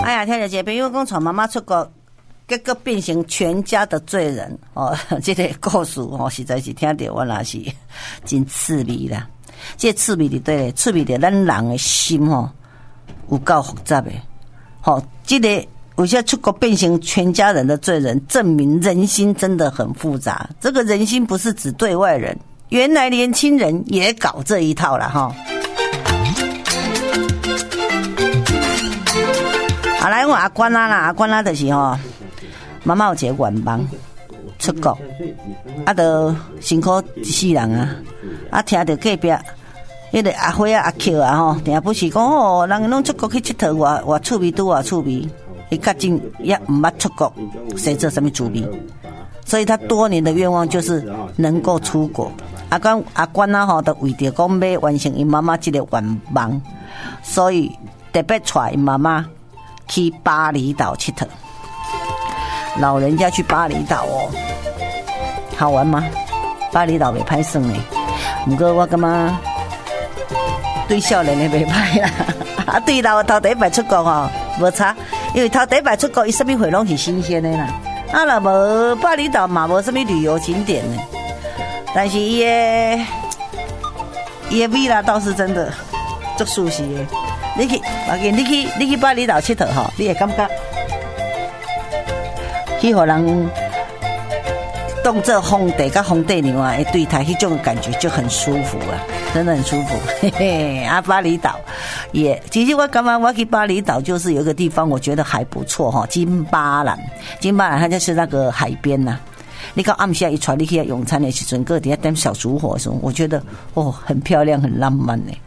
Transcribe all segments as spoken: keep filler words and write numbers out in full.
哎呀，听着一个朋友讲，带妈妈出国，结果变成全家的罪人哦。这个故事哦，实在是听着我也是真刺鼻啦。这个刺鼻的对，刺鼻的咱人的心哦，有够复杂的。好、哦，这个有些出国变成全家人的罪人，证明人心真的很复杂。这个人心不是指对外人，原来年轻人也搞这一套了哈。好，来我阿关啦啦，阿关啦就是吼，妈妈有一个愿望，出国，啊，就辛苦一世人啊，啊，听到隔壁迄个阿辉啊、阿 Q 啊吼，定不是讲哦，人拢出国去佚佗，我我趣味拄我趣味，伊较真也毋捌出国，谁做什么主意？所以他多年的愿望就是能够出国。阿关阿关啊吼，就为着讲要完成伊妈妈这个愿望，所以特别带伊妈妈去巴厘岛佚佗。老人家去巴厘岛哦，好玩吗？巴厘岛袂歹算呢，不过我感觉对少年的袂歹啦，啊对老头第一摆出国吼无差，因为头第一摆出国，伊什么货拢是新鲜的啦。啊，若无巴厘岛嘛无什么旅游景点呢，但是伊的伊的味啦倒是真的足舒适的。你去，你去你去巴厘岛佚佗吼，你会感觉去互人当做皇帝甲皇帝娘啊，会对待，迄种感觉就很舒服啊，真的很舒服。嘿嘿，啊，巴厘岛也，其实我感觉我去巴厘岛就是有一个地方，我觉得还不错哈，金巴兰，金巴兰它就是那个海边呐、啊。你看暗下一传，你去用餐的时阵，各底下点小烛火的时候，我觉得哦，很漂亮，很浪漫呢。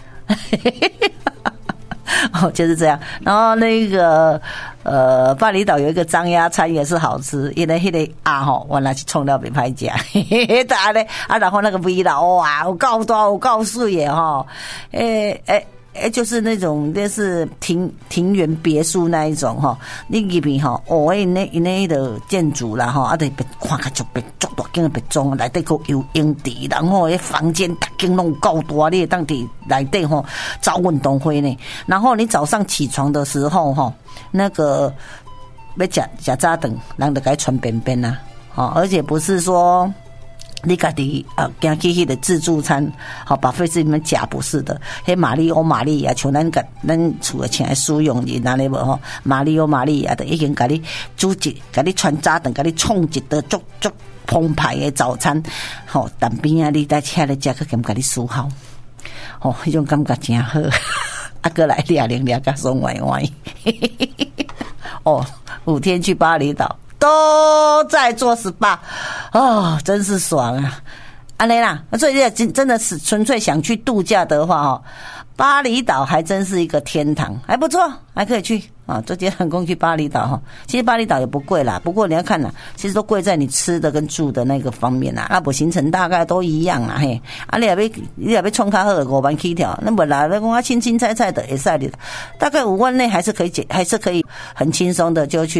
哦，就是这样。然后那个呃，巴厘岛有一个张鸭餐也是好吃，因为那个鸭吼，原来是创料袂歹食，嘿嘿，大咧啊，然后那个味道哇，有够大，有够水耶吼，诶诶。诶，就是那种就是庭庭园别墅那一种哈，你入边哈，哦，那那那的建筑啦哈，啊，得别看个就别足大间别装，内底个有泳池，然后那房间大间拢够大，你当地内底吼找运动会呢。然后你早上起床的时候哈，那个要吃吃早顿，人就该穿便便啦，哦，而且不是说。你家己啊，行去迄个自助餐，好把费子你们假不是的，迄马里欧玛利亚，像咱个咱厝诶请来使用的那里无吼，马里欧玛利亚的已经甲你煮一，甲你穿早顿，甲你创一道足足澎湃的早餐，吼，但边啊你在吃咧食，佮兼甲你梳好，吼，迄种感觉真好，啊，过来俩零俩甲爽歪歪，哦，五天去巴厘岛。都在做 S P A 哦，真是爽啊！安雷啦，所以真真的是纯粹想去度假的话哦，巴厘岛还真是一个天堂，还不错，还可以去啊！坐捷航空去巴厘岛哈，其实巴厘岛也不贵啦，不过你要看啦，其实都贵在你吃的跟住的那个方面啦，那不行程大概都一样啦嘿。啊，你也要你也要创较好五万起跳，那本来那讲啊轻轻菜菜的也赛的，大概五万内还是可以解，还是可以很轻松的就去。